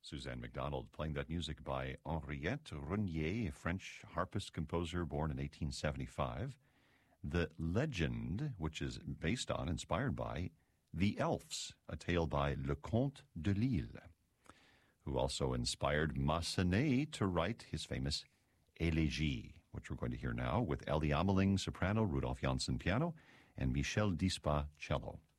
Suzanne MacDonald playing that music by Henriette Renier, a French harpist composer born in 1875. The Legend, which is based on, inspired by, The Elves, a tale by Leconte de Lisle, who also inspired Massenet to write his famous Élégie, which we're going to hear now with Ellie Ameling, soprano, Rudolf Janssen, piano, and Michel Dispa, cello.